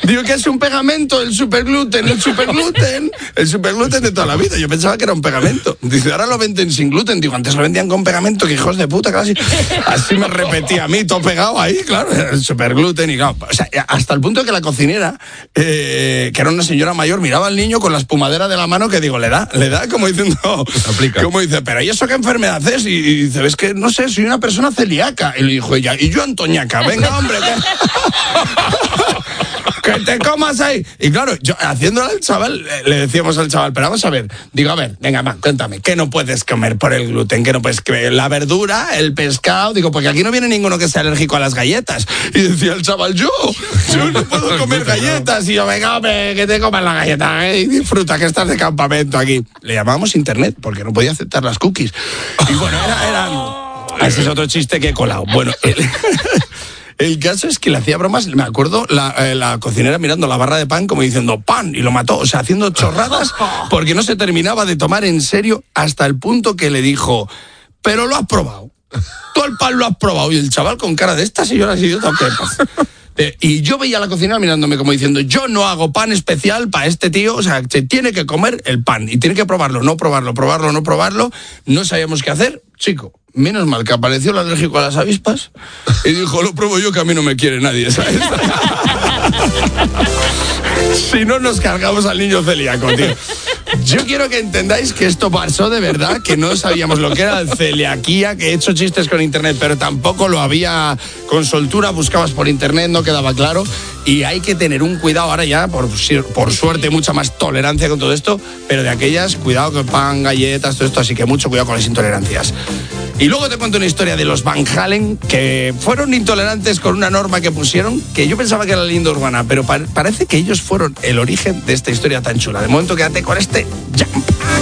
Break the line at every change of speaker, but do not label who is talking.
Digo que es un pegamento, el supergluten de toda la vida. Yo pensaba que era un pegamento. Dice, ahora lo venden sin gluten. Digo, antes lo vendían con pegamento, que hijos de puta, casi. Así me repetía a mí, todo pegado ahí, claro, el supergluten y claro. O sea, hasta el punto de que la cocinera, que era una señora mayor, miraba al niño con la espumadera de la mano que digo, le da como diciendo, como dice, pero ¿y eso qué enfermedad es? Y dice, ves que, no sé, soy una persona celíaca. Y le dijo ella, y yo Antoñaca, venga hombre, que te comas ahí. Y claro, yo haciéndolo al chaval, le decíamos al chaval, pero vamos a ver, digo, a ver, venga, va, cuéntame, ¿qué no puedes comer por el gluten? ¿Qué no puedes comer? La verdura, el pescado, digo, porque aquí no viene ninguno que sea alérgico a las galletas. Y decía el chaval, yo no puedo comer galletas. Y yo, venga, hombre, que te comas la galleta, y disfruta que estás de campamento aquí. Le llamábamos internet, porque no podía aceptar las cookies. Y bueno, ese es otro chiste que he colado. Bueno, el caso es que le hacía bromas, me acuerdo, la cocinera mirando la barra de pan como diciendo ¡pan! Y lo mató, o sea, haciendo chorradas porque no se terminaba de tomar en serio hasta el punto que le dijo, pero lo has probado, todo el pan lo has probado. Y el chaval con cara de esta señora idiota, ¿qué pasa? Y yo veía a la cocinera mirándome como diciendo, yo no hago pan especial para este tío, o sea, se tiene que comer el pan y tiene que probarlo, no probarlo, no sabíamos qué hacer, chico. Menos mal que apareció el alérgico a las avispas y dijo, lo pruebo yo que a mí no me quiere nadie, ¿sabes? Si no nos cargamos al niño celíaco, tío. Yo quiero que entendáis que esto pasó de verdad, que no sabíamos lo que era celiaquía, que he hecho chistes con internet, pero tampoco lo había con soltura, buscabas por internet, no quedaba claro, y hay que tener un cuidado ahora ya, por suerte, mucha más tolerancia con todo esto, pero de aquellas, cuidado con pan, galletas, todo esto, así que mucho cuidado con las intolerancias. Y luego te cuento una historia de los Van Halen, que fueron intolerantes con una norma que pusieron, que yo pensaba que era la leyenda urbana, pero parece que ellos fueron el origen de esta historia tan chula. De momento, quédate con este Jump.